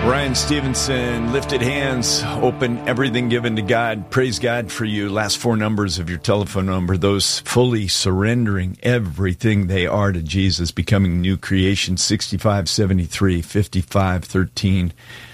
Ryan Stevenson, lifted hands, open, everything given to God. Praise God for you. Last four numbers of your telephone number, those fully surrendering everything they are to Jesus, becoming new creation, 6573, 5513,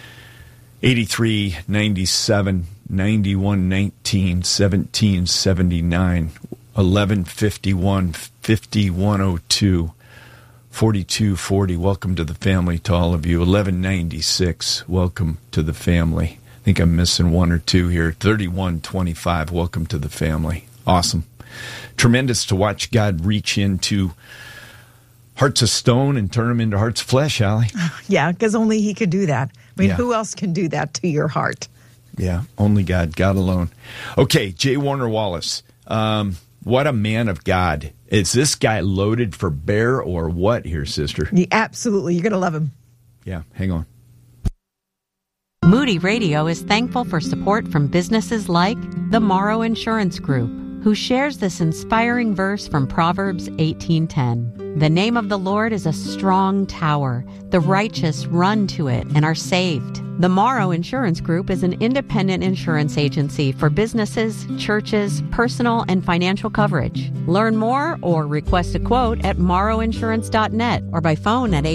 8397, 9119, 1779, 1151, 5102. 4240, welcome to the family to all of you. 1196, welcome to the family. I think I'm missing one or two here. 3125, welcome to the family. Awesome. Tremendous to watch God reach into hearts of stone and turn them into hearts of flesh, Allie. Yeah, because only He could do that. I mean, Who else can do that to your heart? Yeah, only God, God alone. Okay, J. Warner Wallace. What a man of God. Is this guy loaded for bear or what here, sister? Yeah, absolutely. You're going to love him. Yeah, hang on. Moody Radio is thankful for support from businesses like the Morrow Insurance Group, who shares this inspiring verse from Proverbs 18:10. The name of the Lord is a strong tower. The righteous run to it and are saved. The Morrow Insurance Group is an independent insurance agency for businesses, churches, personal and financial coverage. Learn more or request a quote at morrowinsurance.net or by phone at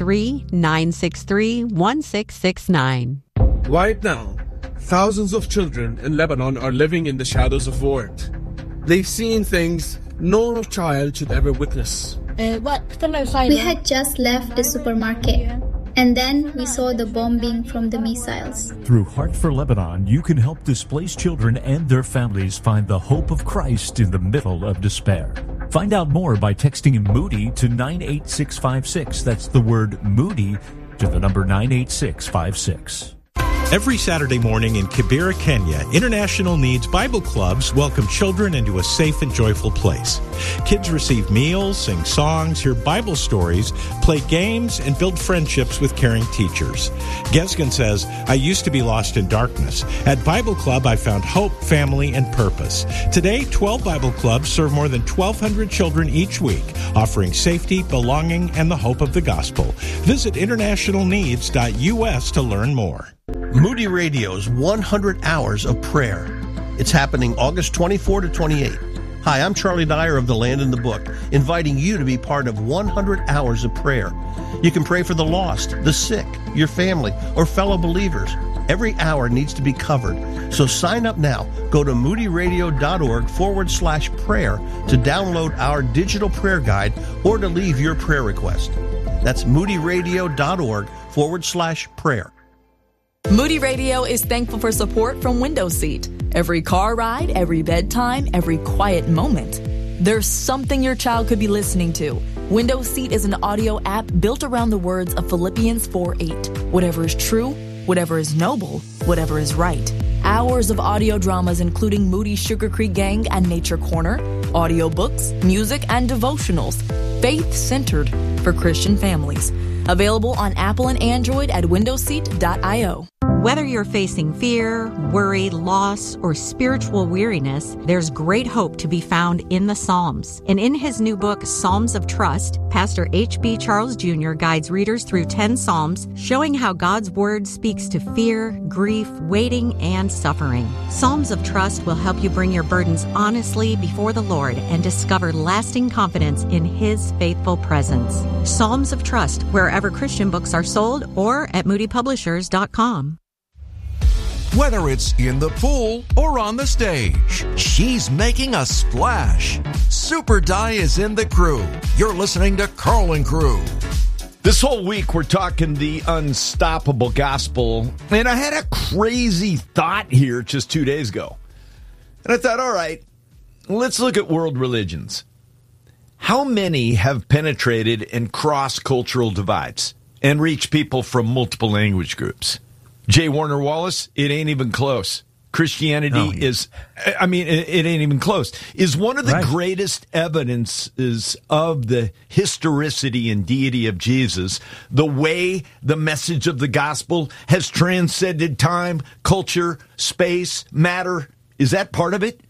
813-963-1669. Right now, thousands of children in Lebanon are living in the shadows of war. They've seen things no child should ever witness. We had just left the supermarket, and then we saw the bombing from the missiles. Through Heart for Lebanon, you can help displaced children and their families find the hope of Christ in the middle of despair. Find out more by texting Moody to 98656. That's the word Moody to the number 98656. Every Saturday morning in Kibera, Kenya, International Needs Bible Clubs welcome children into a safe and joyful place. Kids receive meals, sing songs, hear Bible stories, play games, and build friendships with caring teachers. Gesgen says, I used to be lost in darkness. At Bible Club, I found hope, family, and purpose. Today, 12 Bible Clubs serve more than 1,200 children each week, offering safety, belonging, and the hope of the gospel. Visit internationalneeds.us to learn more. Moody Radio's 100 Hours of Prayer. It's happening August 24 to 28. Hi, I'm Charlie Dyer of The Land in the Book, inviting you to be part of 100 Hours of Prayer. You can pray for the lost, the sick, your family, or fellow believers. Every hour needs to be covered. So sign up now. Go to moodyradio.org/prayer to download our digital prayer guide or to leave your prayer request. That's moodyradio.org/prayer. Moody Radio is thankful for support from Window Seat. Every car ride, every bedtime, every quiet moment. There's something your child could be listening to. Window Seat is an audio app built around the words of Philippians 4:8. Whatever is true, whatever is noble, whatever is right. Hours of audio dramas including Moody Sugar Creek Gang and Nature Corner, audiobooks, music, and devotionals. Faith-centered for Christian families. Available on Apple and Android at windowseat.io. Whether you're facing fear, worry, loss, or spiritual weariness, there's great hope to be found in the Psalms. And in his new book, Psalms of Trust, Pastor H.B. Charles Jr. guides readers through 10 Psalms, showing how God's Word speaks to fear, grief, waiting, and suffering. Psalms of Trust will help you bring your burdens honestly before the Lord and discover lasting confidence in His faithful presence. Psalms of Trust, wherever Christian books are sold, or at moodypublishers.com. Whether it's in the pool or on the stage, she's making a splash. Super Di is in the crew. You're listening to Carl & Crew. This whole week, we're talking the unstoppable gospel. And I had a crazy thought here just 2 days ago. And I thought, all right, let's look at world religions. How many have penetrated and crossed cultural divides and reached people from multiple language groups? J. Warner Wallace, it ain't even close. Christianity it ain't even close. Is one of the greatest evidences of the historicity and deity of Jesus, the way the message of the gospel has transcended time, culture, space, matter. Is that part of it?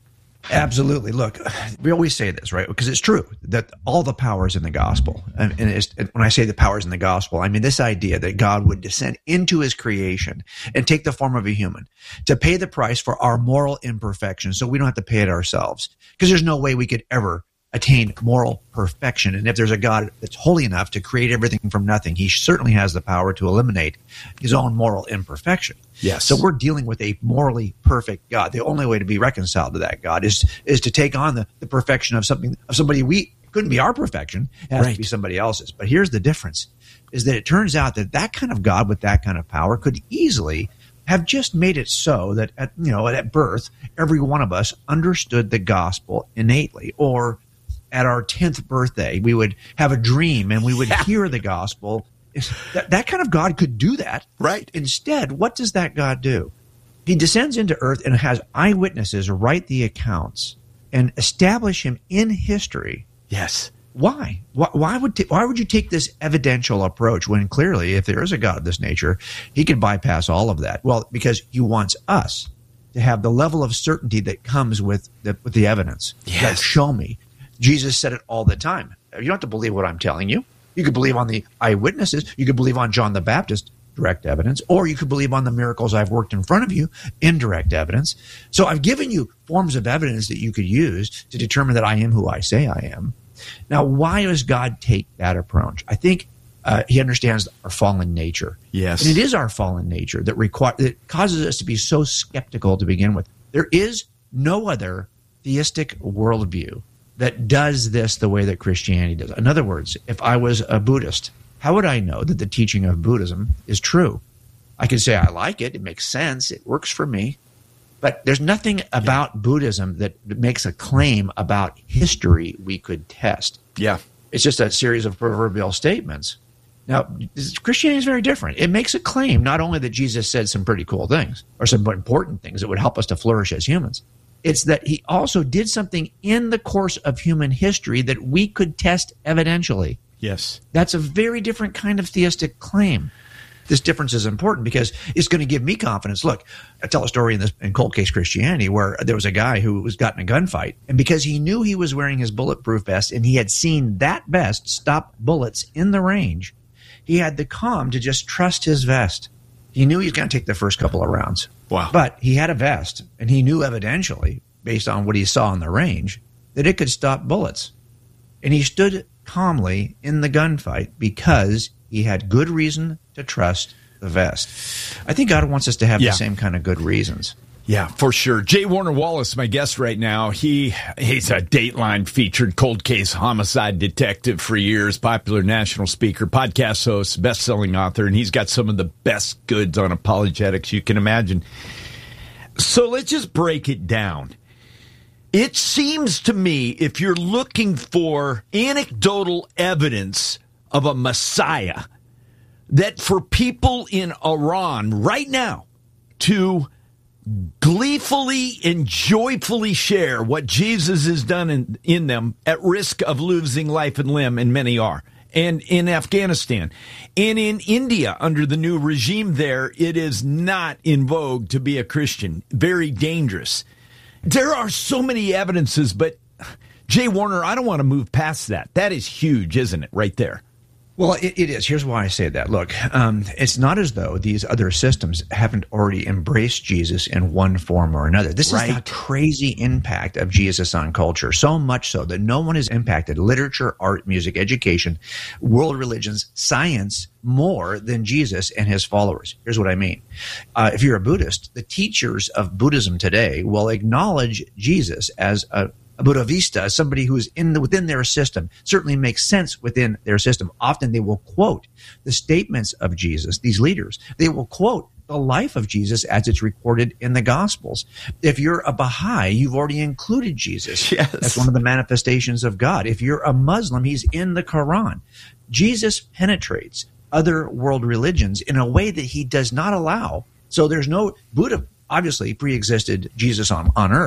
Absolutely. Look, we always say this, right? Because it's true that all the power is in the gospel. And when I say the power is in the gospel, I mean this idea that God would descend into his creation and take the form of a human to pay the price for our moral imperfection so we don't have to pay it ourselves. Because there's no way we could ever attain moral perfection. And if there's a God that's holy enough to create everything from nothing, he certainly has the power to eliminate his own moral imperfection. Yes. So we're dealing with a morally perfect God. The only way to be reconciled to that God is to take on the perfection of somebody we couldn't be our perfection. It has to be somebody else's. But here's the difference, is that it turns out that kind of God with that kind of power could easily have just made it so that at birth, every one of us understood the gospel innately, or at our 10th birthday, we would have a dream and we would hear the gospel. That kind of God could do that. Right. Instead, what does that God do? He descends into earth and has eyewitnesses write the accounts and establish him in history. Yes. Why? Why would you take this evidential approach when clearly, if there is a God of this nature, he can bypass all of that? Well, because he wants us to have the level of certainty that comes with the evidence. Yes. Like, show me. Jesus said it all the time. You don't have to believe what I'm telling you. You could believe on the eyewitnesses. You could believe on John the Baptist, direct evidence, or you could believe on the miracles I've worked in front of you, indirect evidence. So I've given you forms of evidence that you could use to determine that I am who I say I am. Now, why does God take that approach? I think he understands our fallen nature. Yes. And it is our fallen nature that causes us to be so skeptical to begin with. There is no other theistic worldview that does this the way that Christianity does. In other words, if I was a Buddhist, how would I know that the teaching of Buddhism is true? I could say I like it, it makes sense, it works for me, but there's nothing about Buddhism that makes a claim about history we could test. Yeah. It's just a series of proverbial statements. Now, Christianity is very different. It makes a claim not only that Jesus said some pretty cool things or some important things that would help us to flourish as humans. It's that he also did something in the course of human history that we could test evidentially. Yes. That's a very different kind of theistic claim. This difference is important because it's going to give me confidence. Look, I tell a story in Cold Case Christianity where there was a guy who was got in a gunfight, and because he knew he was wearing his bulletproof vest and he had seen that vest stop bullets in the range, he had the calm to just trust his vest. He knew he was going to take the first couple of rounds. Wow. But he had a vest, and he knew evidentially, based on what he saw in the range, that it could stop bullets. And he stood calmly in the gunfight because he had good reason to trust the vest. I think God wants us to have the same kind of good reasons. Yeah, for sure. J. Warner Wallace, my guest right now, he's a Dateline featured cold case homicide detective for years, popular national speaker, podcast host, best-selling author, and he's got some of the best goods on apologetics you can imagine. So let's just break it down. It seems to me, if you're looking for anecdotal evidence of a Messiah, that for people in Iran right now to gleefully and joyfully share what Jesus has done in them at risk of losing life and limb, and many are, and in Afghanistan and in India under the new regime there, it is not in vogue to be a Christian. Very dangerous. There are so many evidences, but Jay Warner, I don't want to move past that. That is huge, isn't it, right there? Well, it is. Here's why I say that. Look, it's not as though these other systems haven't already embraced Jesus in one form or another. This is the crazy impact of Jesus on culture, so much so that no one has impacted literature, art, music, education, world religions, science more than Jesus and his followers. Here's what I mean. If you're a Buddhist, the teachers of Buddhism today will acknowledge Jesus as a Buddha Vista, somebody who is within their system, certainly makes sense within their system. Often they will quote the statements of Jesus, these leaders. They will quote the life of Jesus as it's recorded in the Gospels. If you're a Baha'i, you've already included Jesus. Yes. That's one of the manifestations of God. If you're a Muslim, he's in the Quran. Jesus penetrates other world religions in a way that he does not allow. So there's no Buddha obviously pre-existed Jesus on earth.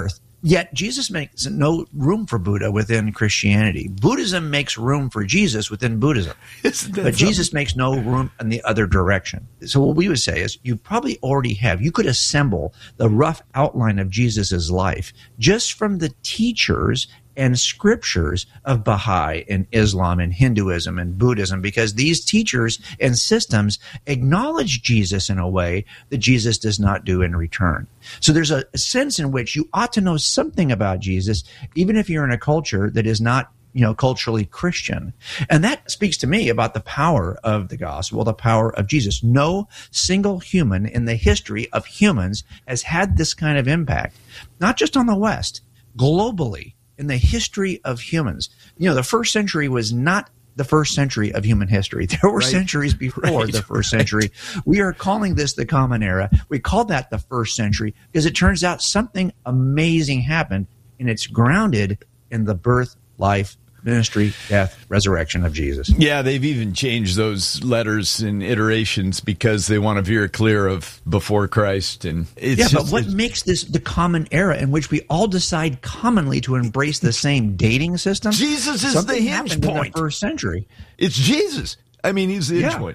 Yet Jesus makes no room for Buddha within Christianity. Buddhism makes room for Jesus within Buddhism. But Jesus makes no room in the other direction. So what we would say is you probably already have. You could assemble the rough outline of Jesus's life just from the teachers and scriptures of Baha'i and Islam and Hinduism and Buddhism, because these teachers and systems acknowledge Jesus in a way that Jesus does not do in return. So there's a sense in which you ought to know something about Jesus, even if you're in a culture that is not, culturally Christian. And that speaks to me about the power of the gospel, the power of Jesus. No single human in the history of humans has had this kind of impact, not just on the West, globally. In the history of humans, the first century was not the first century of human history. There were centuries before the first century. We are calling this the Common Era. We call that the first century because it turns out something amazing happened, and it's grounded in the birth, life, ministry, death, resurrection of Jesus. Yeah, they've even changed those letters and iterations because they want to veer clear of before Christ. And but what makes this the common era in which we all decide commonly to embrace the same dating system? Jesus is the hinge point. In the first century. It's Jesus. I mean, he's the hinge point.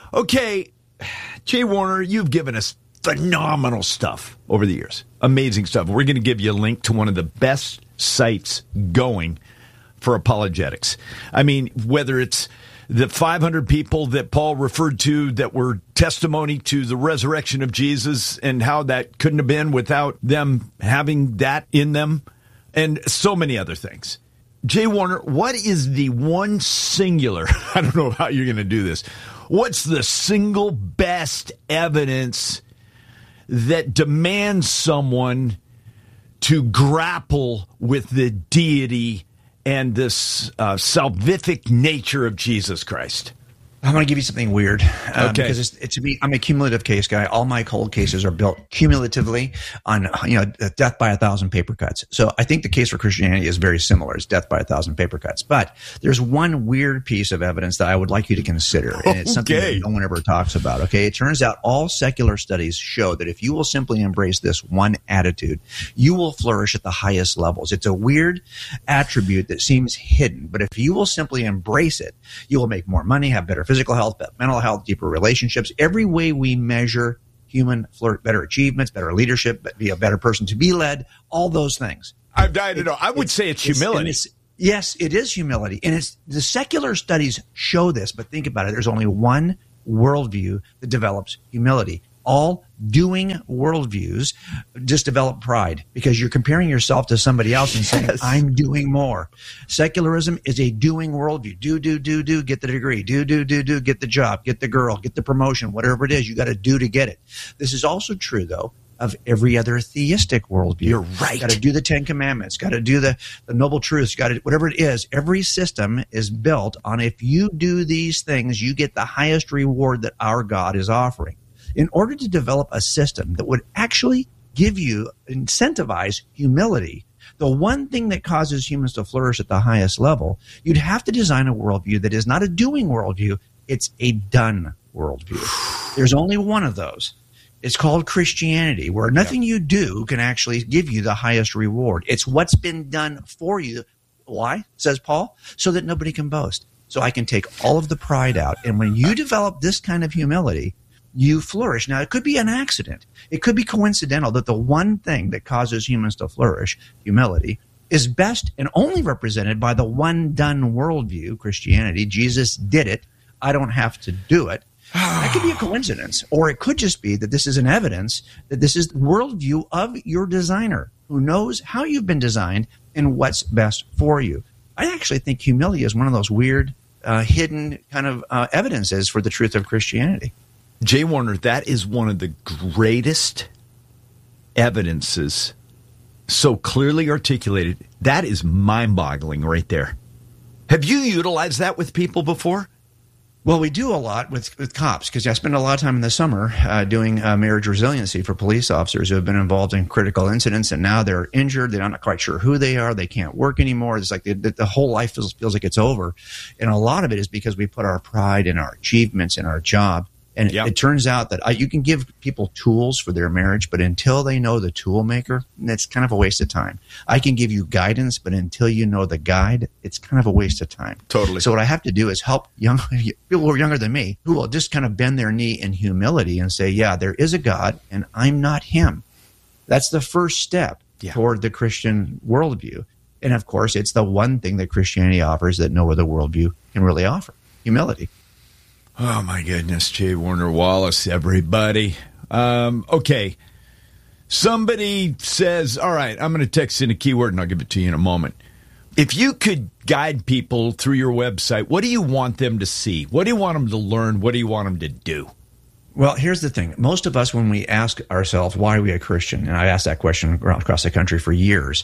Okay, Jay Warner, you've given us phenomenal stuff over the years. Amazing stuff. We're going to give you a link to one of the best sites going for apologetics. I mean, whether it's the 500 people that Paul referred to that were testimony to the resurrection of Jesus and how that couldn't have been without them having that in them, and so many other things. Jay Warner, what is the one singular, I don't know how you're going to do this, what's the single best evidence that demands someone to grapple with the deity and this salvific nature of Jesus Christ? I'm going to give you something weird because I'm a cumulative case guy. All my cold cases are built cumulatively on death by 1,000 paper cuts. So I think the case for Christianity is very similar. It's death by 1,000 paper cuts. But there's one weird piece of evidence that I would like you to consider, and it's something that no one ever talks about. Okay, it turns out all secular studies show that if you will simply embrace this one attitude, you will flourish at the highest levels. It's a weird attribute that seems hidden, but if you will simply embrace it, you will make more money, have better physical health, mental health, deeper relationships. Every way we measure human flirt, better achievements, better leadership, be a better person to be led, all those things. I would say it's humility. Yes, it is humility. And the secular studies show this, but think about it. There's only one worldview that develops humility. All doing worldviews just develop pride because you're comparing yourself to somebody else and saying, I'm doing more. Secularism is a doing worldview. Do, get the degree. Do, get the job, get the girl, get the promotion, whatever it is. You got to do to get it. This is also true, though, of every other theistic worldview. You're right. Got to do the 10 Commandments. Got to do the noble truths. Got to whatever it is. Every system is built on if you do these things, you get the highest reward that our God is offering. In order to develop a system that would actually incentivize humility, the one thing that causes humans to flourish at the highest level, you'd have to design a worldview that is not a doing worldview, it's a done worldview. There's only one of those. It's called Christianity, where nothing you do can actually give you the highest reward. It's what's been done for you. Why, says Paul? So that nobody can boast. So I can take all of the pride out. And when you develop this kind of humility, you flourish. Now, it could be an accident. It could be coincidental that the one thing that causes humans to flourish, humility, is best and only represented by the one done worldview, Christianity. Jesus did it. I don't have to do it. That could be a coincidence. Or it could just be that this is an evidence that this is the worldview of your designer who knows how you've been designed and what's best for you. I actually think humility is one of those weird, hidden kind of evidences for the truth of Christianity. Jay Warner, that is one of the greatest evidences, so clearly articulated. That is mind-boggling right there. Have you utilized that with people before? Well, we do a lot with cops because I spend a lot of time in the summer doing marriage resiliency for police officers who have been involved in critical incidents, and now they're injured. They're not quite sure who they are. They can't work anymore. It's like the whole life feels like it's over. And a lot of it is because we put our pride in our achievements in our job And it turns out that you can give people tools for their marriage, but until they know the tool maker, it's kind of a waste of time. I can give you guidance, but until you know the guide, it's kind of a waste of time. Totally. So what I have to do is help people who are younger than me, who will just kind of bend their knee in humility and say, yeah, there is a God, and I'm not him. That's the first step toward the Christian worldview. And, of course, it's the one thing that Christianity offers that no other worldview can really offer, humility. Oh, my goodness, J. Warner Wallace, everybody. Okay. Somebody says, all right, I'm going to text in a keyword, and I'll give it to you in a moment. If you could guide people through your website, what do you want them to see? What do you want them to learn? What do you want them to do? Well, here's the thing. Most of us, when we ask ourselves, why are we a Christian? And I asked that question across the country for years.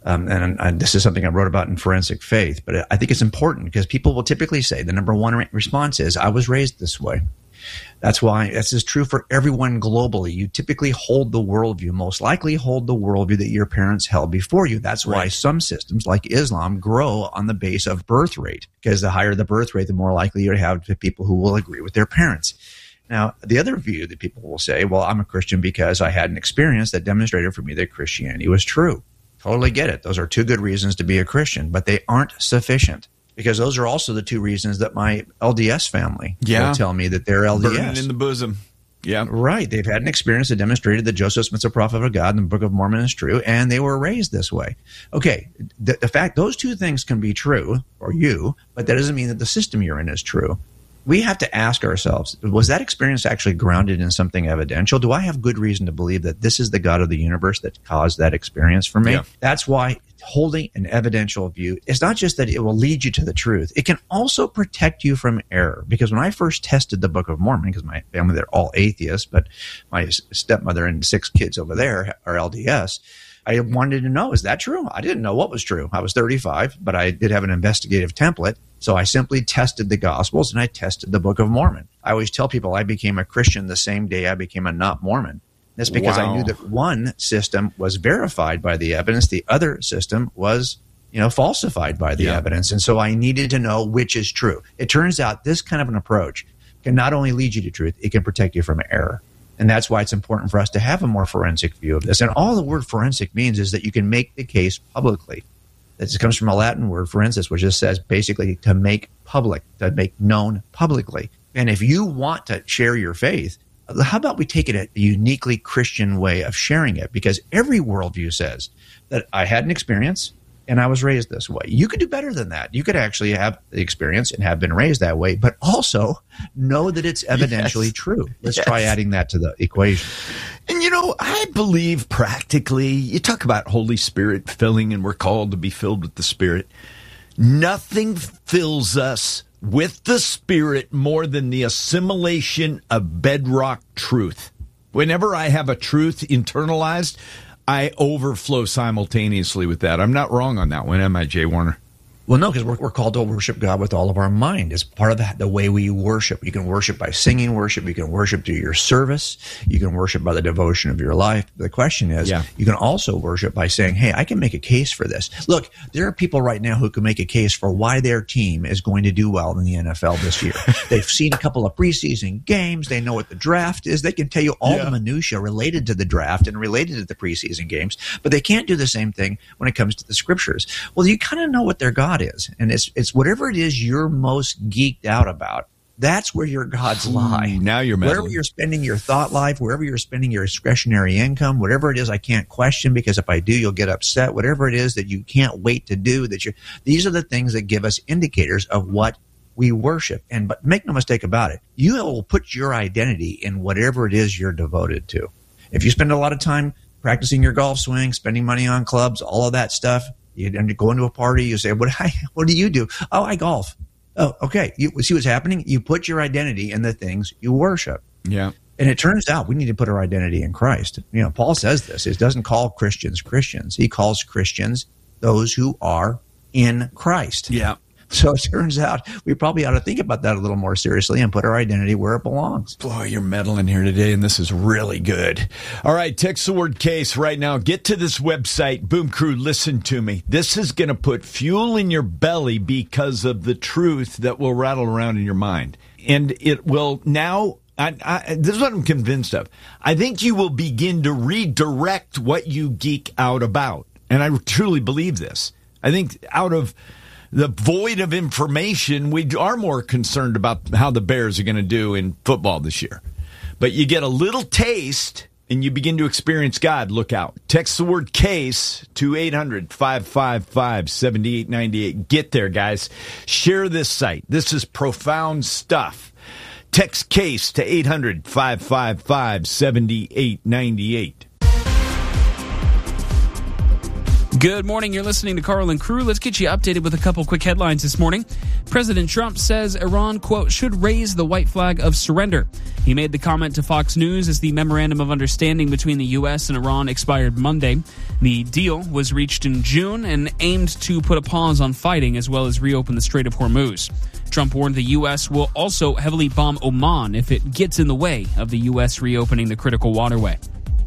And this is something I wrote about in Forensic Faith. But I think it's important because people will typically say the number one response is, I was raised this way. That's why this is true for everyone globally. You typically hold the worldview, most likely hold the worldview that your parents held before you. That's why some systems like Islam grow on the base of birth rate, because the higher the birth rate, the more likely you have people who will agree with their parents. Now, the other view that people will say, well, I'm a Christian because I had an experience that demonstrated for me that Christianity was true. Totally get it. Those are two good reasons to be a Christian, but they aren't sufficient, because those are also the two reasons that my LDS family will tell me that they're LDS. Burning in the bosom. Yeah. Right. They've had an experience that demonstrated that Joseph Smith's a prophet of God and the Book of Mormon is true, and they were raised this way. Okay, the fact those two things can be true for you, but that doesn't mean that the system you're in is true. We have to ask ourselves, was that experience actually grounded in something evidential? Do I have good reason to believe that this is the God of the universe that caused that experience for me? Yeah. That's why holding an evidential view is not just that it will lead you to the truth. It can also protect you from error. Because when I first tested the Book of Mormon, because my family, they're all atheists, but my stepmother and 6 kids over there are LDS, I wanted to know, is that true? I didn't know what was true. I was 35, but I did have an investigative template. So I simply tested the Gospels and I tested the Book of Mormon. I always tell people I became a Christian the same day I became a not Mormon. That's because I knew that one system was verified by the evidence. The other system was, falsified by the evidence. And so I needed to know which is true. It turns out this kind of an approach can not only lead you to truth, it can protect you from error. And that's why it's important for us to have a more forensic view of this. And all the word forensic means is that you can make the case publicly. This comes from a Latin word, forensis, which just says basically to make public, to make known publicly. And if you want to share your faith, how about we take it a uniquely Christian way of sharing it? Because every worldview says that I had an experience and I was raised this way. You could do better than that. You could actually have the experience and have been raised that way, but also know that it's evidentially true. Let's try adding that to the equation. And, I believe practically, you talk about Holy Spirit filling, and we're called to be filled with the Spirit. Nothing fills us with the Spirit more than the assimilation of bedrock truth. Whenever I have a truth internalized, I overflow simultaneously with that. I'm not wrong on that one, am I, Jay Warner? Well, no, because we're called to worship God with all of our mind. It's part of the way we worship. You can worship by singing worship. You can worship through your service. You can worship by the devotion of your life. The question is, you can also worship by saying, hey, I can make a case for this. Look, there are people right now who can make a case for why their team is going to do well in the NFL this year. They've seen a couple of preseason games. They know what the draft is. They can tell you all the minutia related to the draft and related to the preseason games, but they can't do the same thing when it comes to the scriptures. Well, you kind of know what their God is, and it's whatever it is you're most geeked out about. That's where your gods lie. Now you're meddling. Wherever you're spending your thought life, wherever you're spending your discretionary income, whatever it is I can't question because if I do, you'll get upset. Whatever it is that you can't wait to do, these are the things that give us indicators of what we worship. But make no mistake about it, you will put your identity in whatever it is you're devoted to. If you spend a lot of time practicing your golf swing, spending money on clubs, all of that stuff, you go into a party, you say, what do you do? Oh, I golf. Oh, okay. You see what's happening? You put your identity in the things you worship. Yeah. And it turns out we need to put our identity in Christ. Paul says this. He doesn't call Christians Christians. He calls Christians those who are in Christ. Yeah. So it turns out we probably ought to think about that a little more seriously and put our identity where it belongs. Boy, you're meddling here today, and this is really good. All right, text the word case right now. Get to this website. Boom Crew, listen to me. This is going to put fuel in your belly because of the truth that will rattle around in your mind. And it will now this is what I'm convinced of. I think you will begin to redirect what you geek out about. And I truly believe this. I think out of the void of information, we are more concerned about how the Bears are going to do in football this year. But you get a little taste and you begin to experience God. Look out. Text the word case to 800-555-7898. Get there, guys. Share this site. This is profound stuff. Text case to 800-555-7898. Good morning. You're listening to Carl and Crew. Let's get you updated with a couple quick headlines this morning. President Trump says Iran, quote, should raise the white flag of surrender. He made the comment to Fox News as the memorandum of understanding between the U.S. and Iran expired Monday. The deal was reached in June and aimed to put a pause on fighting as well as reopen the Strait of Hormuz. Trump warned the U.S. will also heavily bomb Oman if it gets in the way of the U.S. reopening the critical waterway.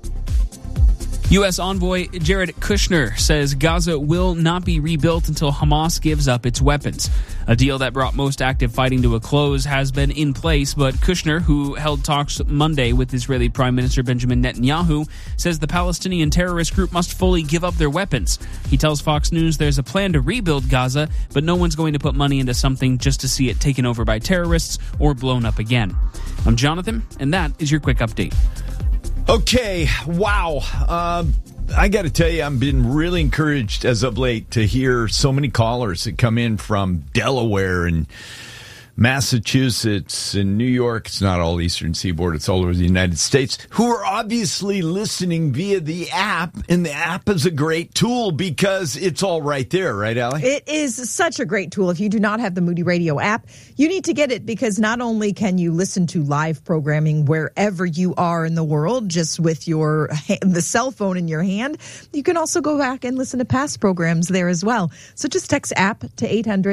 U.S. envoy Jared Kushner says Gaza will not be rebuilt until Hamas gives up its weapons. A deal that brought most active fighting to a close has been in place, but Kushner, who held talks Monday with Israeli Prime Minister Benjamin Netanyahu, says the Palestinian terrorist group must fully give up their weapons. He tells Fox News there's a plan to rebuild Gaza, but no one's going to put money into something just to see it taken over by terrorists or blown up again. I'm Jonathan, and that is your quick update. Okay, wow. I got to tell you, I've been really encouraged as of late to hear so many callers that come in from Delaware and Massachusetts and New York. It's not all Eastern Seaboard. It's all over the United States, who are obviously listening via the app. And the app is a great tool because it's all right there. Right, Allie? It is such a great tool. If you do not have the Moody Radio app, you need to get it because not only can you listen to live programming wherever you are in the world, just with the cell phone in your hand, you can also go back and listen to past programs there as well. So just text app to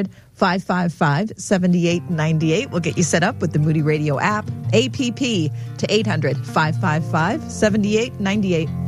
800-555-7898. We'll get you set up with the Moody Radio app, APP, to 800-555-7898.